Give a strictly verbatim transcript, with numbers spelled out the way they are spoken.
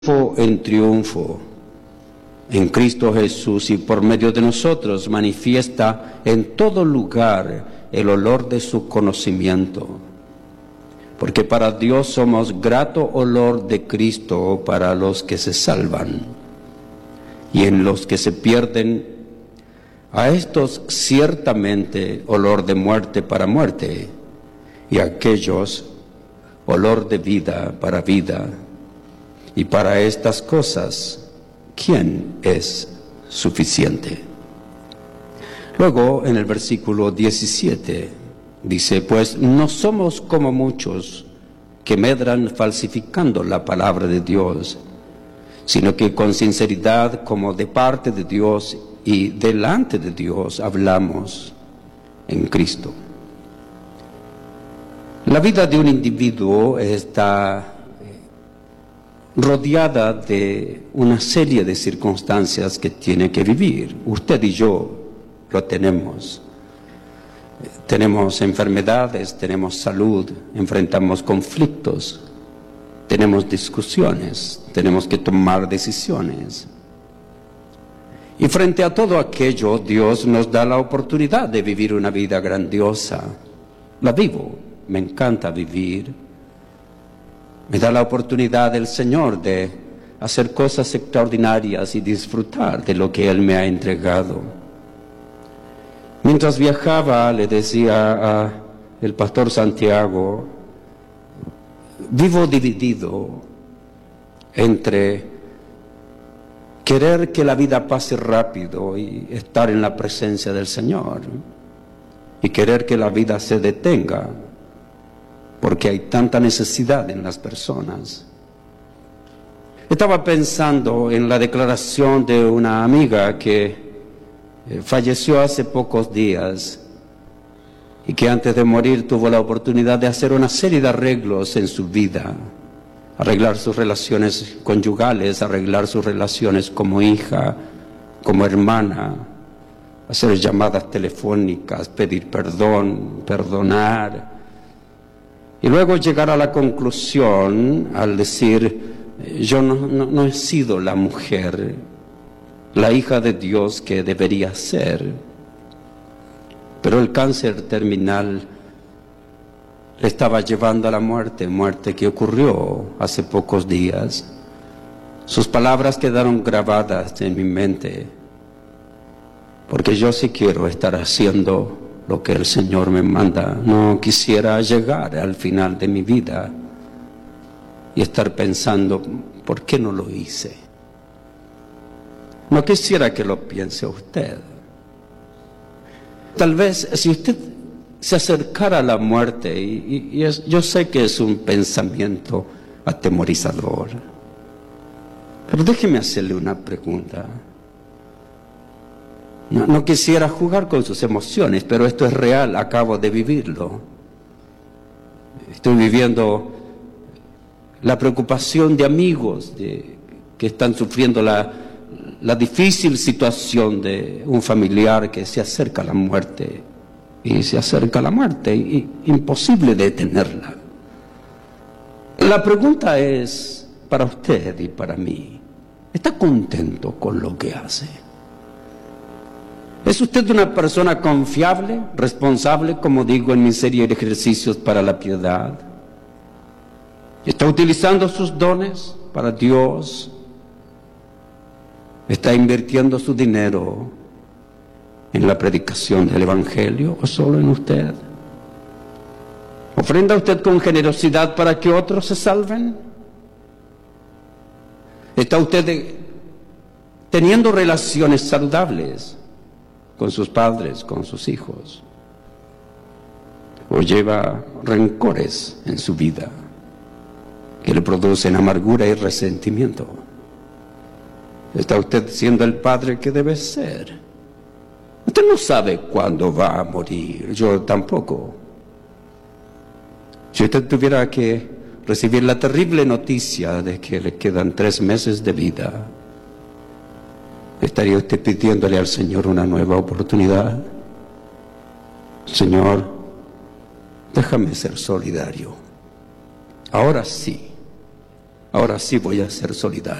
en triunfo en Cristo Jesús, y por medio de nosotros manifiesta en todo lugar el olor de su conocimiento. Porque para Dios somos grato olor de Cristo para los que se salvan, y en los que se pierden, a estos ciertamente olor de muerte para muerte, y a aquellos olor de vida para vida. Y para estas cosas, ¿quién es suficiente? Luego, en el versículo diecisiete, dice, pues no somos como muchos que medran falsificando la palabra de Dios, sino que con sinceridad, como de parte de Dios y delante de Dios, hablamos en Cristo. La vida de un individuo está rodeada de una serie de circunstancias que tiene que vivir. Usted y yo lo tenemos. Tenemos enfermedades, tenemos salud, enfrentamos conflictos, tenemos discusiones, tenemos que tomar decisiones. Y frente a todo aquello, Dios nos da la oportunidad de vivir una vida grandiosa. La vivo, me encanta vivir. Me da la oportunidad del Señor de hacer cosas extraordinarias y disfrutar de lo que Él me ha entregado. Mientras viajaba, le decía al pastor Santiago, vivo dividido entre querer que la vida pase rápido y estar en la presencia del Señor, y querer que la vida se detenga, porque hay tanta necesidad en las personas. Estaba pensando en la declaración de una amiga que falleció hace pocos días y que antes de morir tuvo la oportunidad de hacer una serie de arreglos en su vida, arreglar sus relaciones conyugales, arreglar sus relaciones como hija, como hermana, hacer llamadas telefónicas, pedir perdón, perdonar. Y luego llegar a la conclusión al decir, yo no, no, no he sido la mujer, la hija de Dios que debería ser. Pero el cáncer terminal le estaba llevando a la muerte, muerte que ocurrió hace pocos días. Sus palabras quedaron grabadas en mi mente, porque yo sí quiero estar haciendo lo que el Señor me manda. No quisiera llegar al final de mi vida y estar pensando, ¿por qué no lo hice? No quisiera que lo piense usted. Tal vez si usted se acercara a la muerte, y, y, y es, yo sé que es un pensamiento atemorizador, pero déjeme hacerle una pregunta. No, no quisiera jugar con sus emociones, pero esto es real, acabo de vivirlo. Estoy viviendo la preocupación de amigos de, que están sufriendo la, la difícil situación de un familiar que se acerca a la muerte, y se acerca a la muerte, y, imposible detenerla. La pregunta es para usted y para mí, ¿está contento con lo que hace? ¿Es usted una persona confiable, responsable, como digo en mi serie de ejercicios para la piedad? ¿Está utilizando sus dones para Dios? ¿Está invirtiendo su dinero en la predicación del Evangelio o solo en usted? ¿Ofrenda usted con generosidad para que otros se salven? ¿Está usted teniendo relaciones saludables con sus padres, con sus hijos? ¿O lleva rencores en su vida que le producen amargura y resentimiento? ¿Está usted siendo el padre que debe ser? Usted no sabe cuándo va a morir, yo tampoco. Si usted tuviera que recibir la terrible noticia de que le quedan tres meses de vida, ¿estaría usted pidiéndole al Señor una nueva oportunidad? Señor, déjame ser solidario. Ahora sí, ahora sí voy a ser solidario.